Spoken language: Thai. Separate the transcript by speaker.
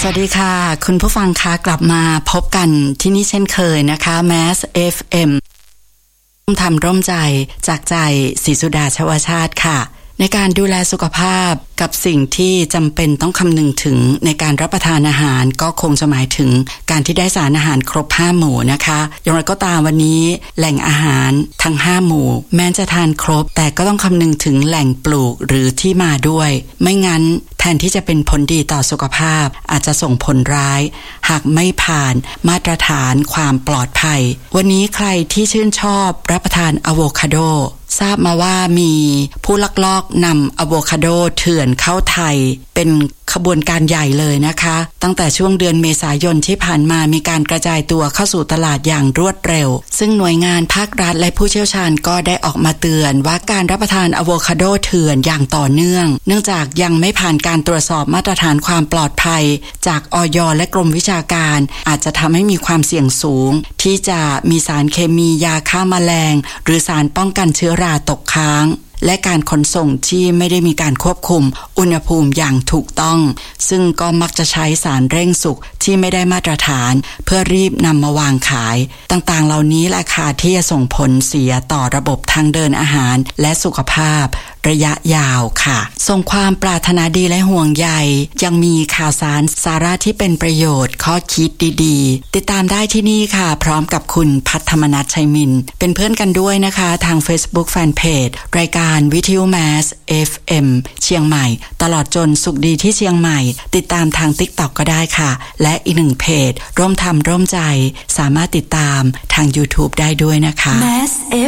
Speaker 1: วัสดีค่ะคุณผู้ฟังคะกลับมาพบกันที่นี่เช่นเคยนะคะ Mass FM ทำร่วมใจจากใจศรีสุดาชวชาติค่ะในการดูแลสุขภาพกับสิ่งที่จำเป็นต้องคำนึงถึงในการรับประทานอาหารก็คงจะหมายถึงการที่ได้สารอาหารครบ5หมู่นะคะอย่างไรก็ตามวันนี้แหล่งอาหารทั้ง5หมู่แม้จะทานครบแต่ก็ต้องคำนึงถึงแหล่งปลูกหรือที่มาด้วยไม่งั้นแทนที่จะเป็นผลดีต่อสุขภาพอาจจะส่งผลร้ายหากไม่ผ่านมาตรฐานความปลอดภัยวันนี้ใครที่ชื่นชอบรับประทานอะโวคาโดทราบมาว่ามีผู้ลักลอบนำอะโวคาโดเถื่อนเข้าไทยเป็นขบวนการใหญ่เลยนะคะตั้งแต่ช่วงเดือนเมษายนที่ผ่านมามีการกระจายตัวเข้าสู่ตลาดอย่างรวดเร็วซึ่งหน่วยงานภาครัฐและผู้เชี่ยวชาญก็ได้ออกมาเตือนว่าการรับประทานอะโวคาโดเถื่อนอย่างต่อเนื่องเนื่องจากยังไม่ผ่านการตรวจสอบมาตรฐานความปลอดภัยจากอย.และกรมวิชาการอาจจะทำให้มีความเสี่ยงสูงที่จะมีสารเคมียาฆ่าแมลงหรือสารป้องกันเชื้อราตกค้างและการขนส่งที่ไม่ได้มีการควบคุมอุณหภูมิอย่างถูกต้องซึ่งก็มักจะใช้สารเร่งสุกที่ไม่ได้มาตรฐานเพื่อรีบนำมาวางขายต่างๆเหล่านี้แหละค่ะที่จะส่งผลเสียต่อระบบทางเดินอาหารและสุขภาพระยะยาวค่ะส่งความปรารถนาดีและห่วงใยยังมีข่าวสารสาระที่เป็นประโยชน์ข้อคิดดีๆติดตามได้ที่นี่ค่ะพร้อมกับคุณพัฒมนัสชัยมินเป็นเพื่อนกันด้วยนะคะทาง Facebook Fanpage รายการวิทยุ Mass FM เชียงใหม่ตลอดจนสุขดีที่เชียงใหม่ติดตามทาง TikTok ก็ได้ค่ะและอีกหนึ่งเพจร่วมทำร่วมใจสามารถติดตามทาง YouTube ได้ด้วยนะคะ
Speaker 2: Mass